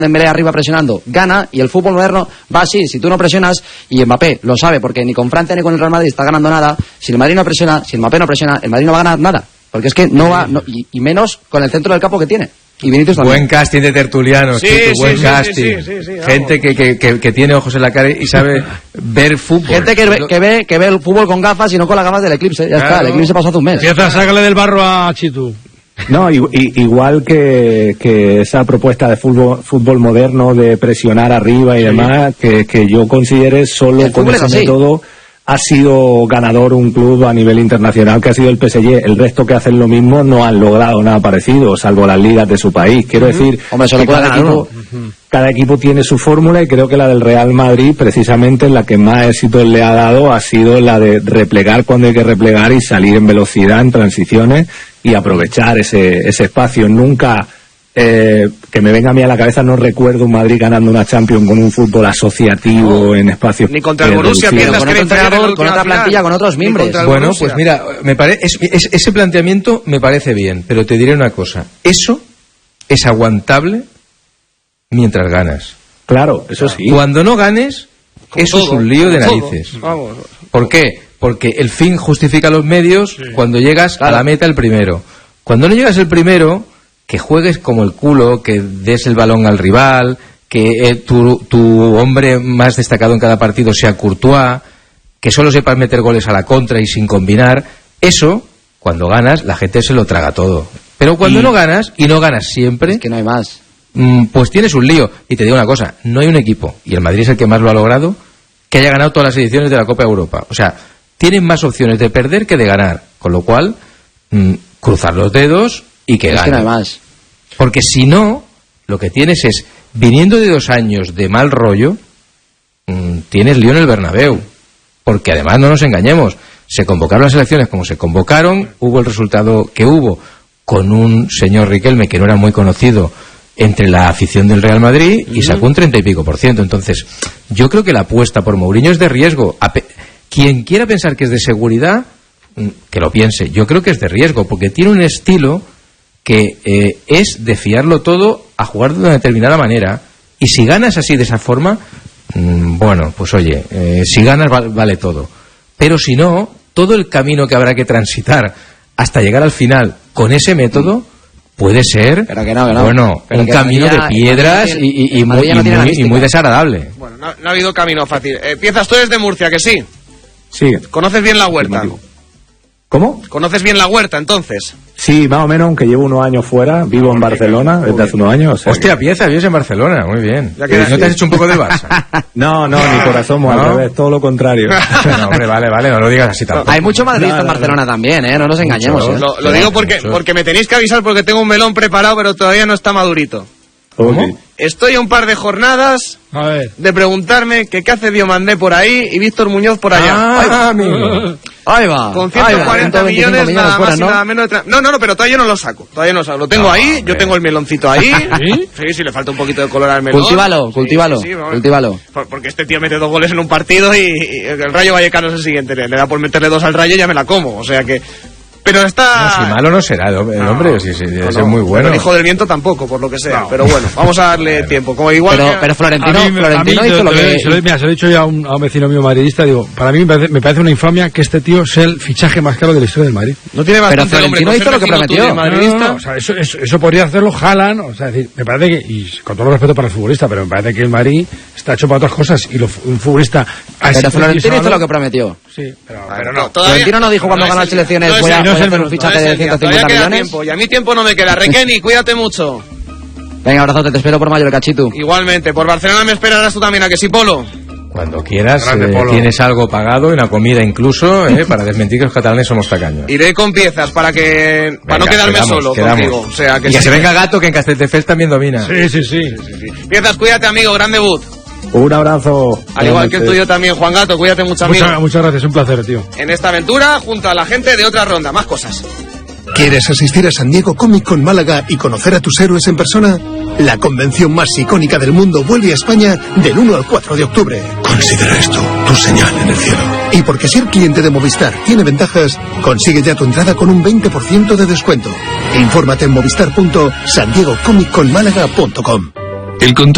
Dembélé arriba presionando, gana, y el fútbol moderno va así. Si tú no presionas, y Mbappé lo sabe, porque ni con Francia ni con el Real Madrid está ganando nada. Si el Madrid no presiona, si el Mbappé no presiona, el Madrid no va a ganar nada, porque es que no va, y menos con el centro del campo que tiene. Y Vinicius también. Buen casting de tertulianos, buen casting. Gente que tiene ojos en la cara y sabe ver fútbol. Gente que ve el fútbol con gafas y no con las gafas del Eclipse. Ya está, el Eclipse pasó hace un mes. Empieza, sácale del barro a Chitu. No, igual que esa propuesta de fútbol moderno, de presionar arriba y demás, que yo considere solo con ese método ha sido ganador un club a nivel internacional, que ha sido el PSG. El resto que hacen lo mismo no han logrado nada parecido, salvo las ligas de su país. Quiero decir, que cada equipo tiene su fórmula, y creo que la del Real Madrid, precisamente la que más éxito le ha dado, ha sido la de replegar cuando hay que replegar y salir en velocidad en transiciones y aprovechar ese espacio. Nunca, que me venga a mí a la cabeza, no recuerdo un Madrid ganando una Champions con un fútbol asociativo en espacios. Ni contra el Borussia, con otro entrenador, con otra plantilla, con otros miembros. Bueno, pues mira, ese planteamiento me parece bien, pero te diré una cosa: eso es aguantable mientras ganas. Claro, eso sí. Cuando no ganes, eso es un lío de narices. ¿Por qué? Porque el fin justifica los medios cuando llegas a la meta el primero. Cuando no llegas el primero, que juegues como el culo, que des el balón al rival, que tu hombre más destacado en cada partido sea Courtois, que solo sepas meter goles a la contra y sin combinar. Eso, cuando ganas, la gente se lo traga todo. Pero cuando no ganas, y no ganas siempre, es que no hay más, pues tienes un lío. Y te digo una cosa: no hay un equipo, y el Madrid es el que más lo ha logrado, que haya ganado todas las ediciones de la Copa de Europa. O sea, tienen más opciones de perder que de ganar, con lo cual cruzar los dedos y que ganen. Que no hay más. Porque si no, lo que tienes es, viniendo de 2 años de mal rollo, tienes lío en el Bernabéu. Porque además, no nos engañemos, se convocaron las elecciones como se convocaron, hubo el resultado que hubo, con un señor Riquelme que no era muy conocido entre la afición del Real Madrid, y sacó un 30 y pico %. Entonces, yo creo que la apuesta por Mourinho es de riesgo. Quien quiera pensar que es de seguridad, que lo piense. Yo creo que es de riesgo, porque tiene un estilo que es de fiarlo todo a jugar de una determinada manera, y si ganas así, de esa forma, bueno, pues oye, si ganas vale todo. Pero si no, todo el camino que habrá que transitar hasta llegar al final con ese método puede ser, bueno, un camino de piedras y muy desagradable. Bueno, no ha habido camino fácil. Piezas, tú eres de Murcia, ¿que sí? Sí. ¿Conoces bien la huerta? ¿Cómo? ¿Conoces bien la huerta, entonces? Sí, más o menos, aunque llevo unos años fuera, vivo en Barcelona desde hace unos años. O sea, hostia, Pieza, vives en Barcelona, muy bien. ¿No te has hecho un poco del Barça? No, ni corazón, al revés, todo lo contrario. No, hombre, vale, no lo digas así tampoco. Hay mucho madridista en Barcelona también, no nos engañemos. Lo digo porque me tenéis que avisar, porque tengo un melón preparado, pero todavía no está madurito. ¿Cómo? Estoy a un par de jornadas de preguntarme que qué hace Diomandé por ahí y Víctor Muñoz por allá. Amigo. Ahí va. Con 140 millones, nada más y nada menos de... No, pero todavía no lo saco. Lo tengo ahí, hombre. Yo tengo el meloncito ahí. Sí, le falta un poquito de color al melón. Cultívalo. Porque este tío mete 2 goles en un partido y el Rayo Vallecano es el siguiente. Le da por meterle 2 al Rayo y ya me la como. O sea que... Pero está... No, si malo no será el hombre, sí, debe ser muy bueno. El hijo del viento tampoco, por lo que sea. Pero bueno, vamos a darle tiempo. Como igual pero Florentino hizo lo que... Se lo he dicho ya a un vecino mío madridista, digo, para mí me parece una infamia que este tío sea el fichaje más caro de la historia del Madrid. No tiene bastante. Pero Florentino hizo lo que prometió. No, o sea, eso podría hacerlo Haaland, o sea, decir, me parece que, y con todo el respeto para el futbolista, pero me parece que el Madrid está hecho para otras cosas, y un futbolista... Pero Florentino hizo lo que prometió. Sí, pero no. Florentino no dijo cuando ganó las elecciones voy a hacer un fichaje de 150 millones. Y a mí tiempo no me queda. Requeni, cuídate mucho. Venga, abrazote, te espero por Mallorca, Chitu. Igualmente, por Barcelona me esperarás tú también, ¿a que sí, Polo? Cuando quieras, tienes algo pagado, una comida incluso, para desmentir que los catalanes somos tacaños. Iré con piezas para no quedarme solo contigo. O sea, que se venga Gato, que en Castelldefels también domina. Sí. Piezas, cuídate, amigo, gran debut. Un abrazo. Al igual que el tuyo también, Juan Gato, cuídate mucho, amigo. Muchas gracias, un placer, tío. En esta aventura, junto a la gente de Otra Ronda, más cosas. ¿Quieres asistir a San Diego Comic Con Málaga y conocer a tus héroes en persona? La convención más icónica del mundo vuelve a España del 1 al 4 de octubre. Considera esto tu señal en el cielo. Y porque ser cliente de Movistar tiene ventajas, consigue ya tu entrada con un 20% de descuento. Infórmate en movistar.sandiegocomicconmálaga.com. El control